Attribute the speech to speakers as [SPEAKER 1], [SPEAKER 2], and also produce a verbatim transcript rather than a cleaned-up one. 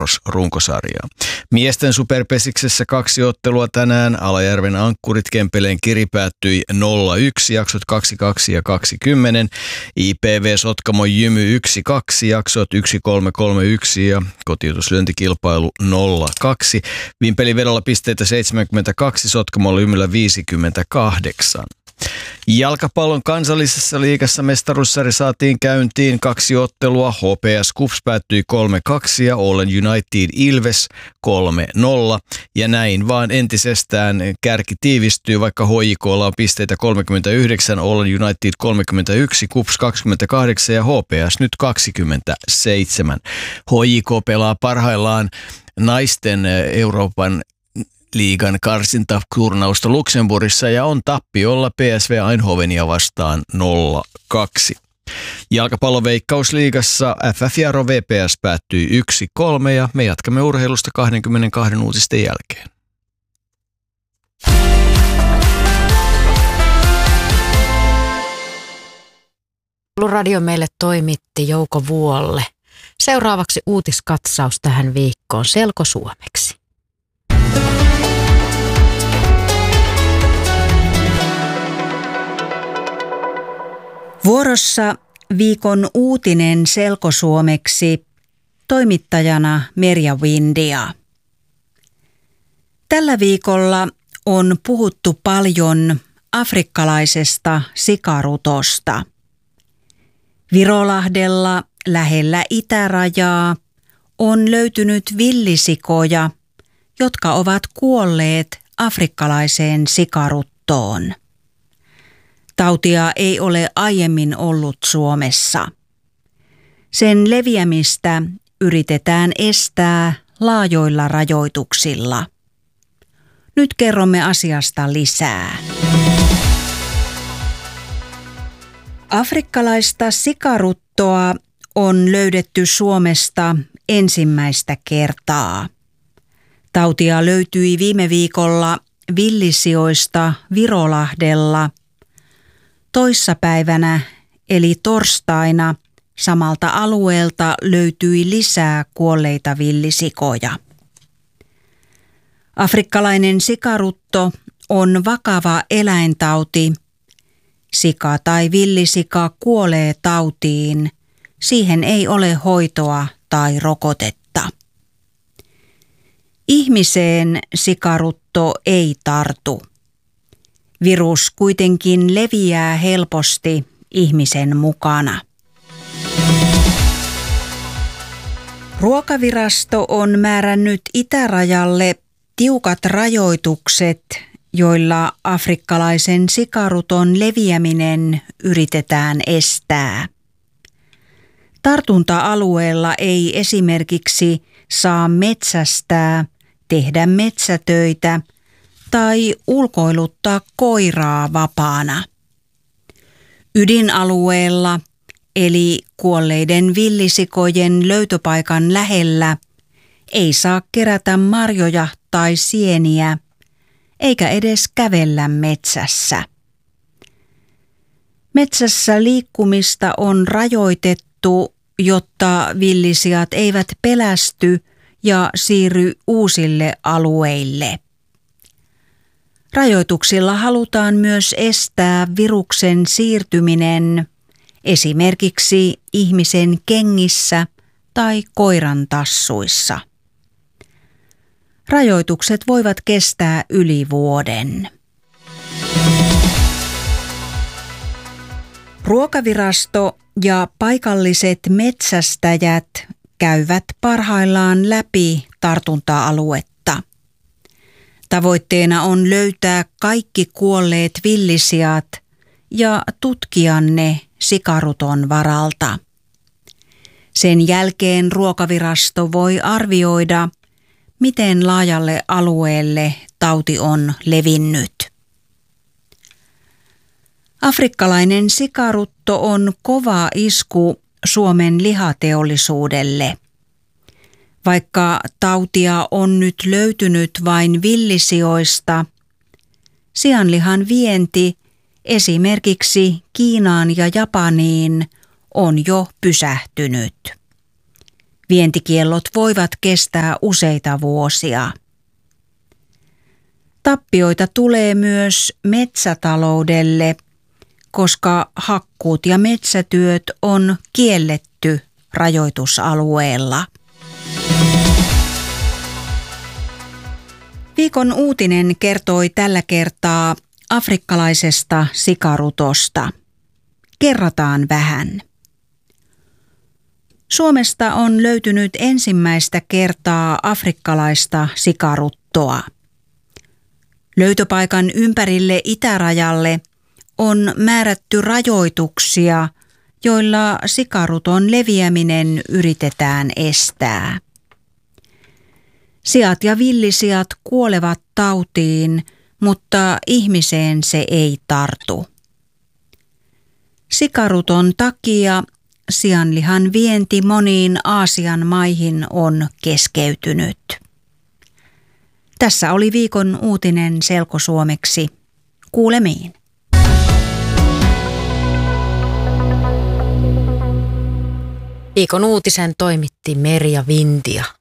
[SPEAKER 1] runkosarjaa. Miesten superpesiksessä kaksi ottelua tänään. Alajärven Ankkurit Kempeleen Kiri päättyi nolla yksi, jaksot kaksi kaksi ja kaksikymmentä. I P V Sotkamo Jymy yksi kaksi, jaksot yksi kolme kolme yksi ja kotiutuslyöntikilpailu nolla kaksi. Vimpelivedolla pisteitä seitsemänkymmentäkaksi, Sotkamo Lymylä viisikymmentäkahdeksan. Jalkapallon kansallisessa liigassa mestaruussarja saatiin käyntiin kaksi ottelua. H P S KuPS päättyi kolme kaksi ja Oulu United Ilves kolme nolla. Ja näin vaan entisestään kärki tiivistyy, vaikka H J K:lla on pisteitä kolmekymmentäyhdeksän, Oulu United kolmekymmentäyksi, KuPS kaksikymmentäkahdeksan ja H P S nyt kaksikymmentäseitsemän. H J K pelaa parhaillaan naisten Euroopan liigan karsintaturnausta Luxemburgissa ja on tappiolla P S V Eindhovenia vastaan nolla kaksi. Jalkapallon Veikkausliigassa F F Jaro V P S päättyi yksi kolme ja me jatkamme urheilusta kaksikymmentäkaksi uutisten jälkeen.
[SPEAKER 2] Radio meille toimitti Jouko Vuolle. Seuraavaksi uutiskatsaus tähän viikkoon selkosuomeksi.
[SPEAKER 3] Vuorossa viikon uutinen selkosuomeksi, toimittajana Merja Windia. Tällä viikolla on puhuttu paljon afrikkalaisesta sikarutosta. Virolahdella lähellä itärajaa on löytynyt villisikoja, jotka ovat kuolleet afrikkalaiseen sikaruttoon. Tautia ei ole aiemmin ollut Suomessa. Sen leviämistä yritetään estää laajoilla rajoituksilla. Nyt kerromme asiasta lisää. Afrikkalaista sikaruttoa on löydetty Suomesta ensimmäistä kertaa. Tautia löytyi viime viikolla villisijoista Virolahdella. Toissapäivänä eli torstaina samalta alueelta löytyi lisää kuolleita villisikoja. Afrikkalainen sikarutto on vakava eläintauti. Sika tai villisika kuolee tautiin. Siihen ei ole hoitoa tai rokotetta. Ihmiseen sikarutto ei tartu. Virus kuitenkin leviää helposti ihmisen mukana. Ruokavirasto on määrännyt itärajalle tiukat rajoitukset, joilla afrikkalaisen sikaruton leviäminen yritetään estää. Tartunta-alueella ei esimerkiksi saa metsästää, tehdä metsätöitä tai ulkoiluttaa koiraa vapaana. Ydinalueella eli kuolleiden villisikojen löytöpaikan lähellä ei saa kerätä marjoja tai sieniä, eikä edes kävellä metsässä. Metsässä liikkumista on rajoitettu, jotta villisijat eivät pelästy ja siirry uusille alueille. Rajoituksilla halutaan myös estää viruksen siirtyminen esimerkiksi ihmisen kengissä tai koiran tassuissa. Rajoitukset voivat kestää yli vuoden. Ruokavirasto ja paikalliset metsästäjät käyvät parhaillaan läpi tartunta-aluetta. Tavoitteena on löytää kaikki kuolleet villisijat ja tutkia ne sikaruton varalta. Sen jälkeen ruokavirasto voi arvioida, miten laajalle alueelle tauti on levinnyt. Afrikkalainen sikarutto on kova isku Suomen lihateollisuudelle. Vaikka tautia on nyt löytynyt vain villisijoista, sianlihan vienti esimerkiksi Kiinaan ja Japaniin on jo pysähtynyt. Vientikiellot voivat kestää useita vuosia. Tappioita tulee myös metsätaloudelle, koska hakkuut ja metsätyöt on kielletty rajoitusalueella. Viikon uutinen kertoi tällä kertaa afrikkalaisesta sikarutosta. Kerrataan vähän. Suomesta on löytynyt ensimmäistä kertaa afrikkalaista sikaruttoa. Löytöpaikan ympärille itärajalle on määrätty rajoituksia, joilla sikaruton leviäminen yritetään estää. Siat ja villisijat kuolevat tautiin, mutta ihmiseen se ei tartu. Sikaruton takia sianlihan vienti moniin Aasian maihin on keskeytynyt. Tässä oli viikon uutinen selkosuomeksi. Kuulemiin.
[SPEAKER 2] Viikon uutisen toimitti Merja Vintia.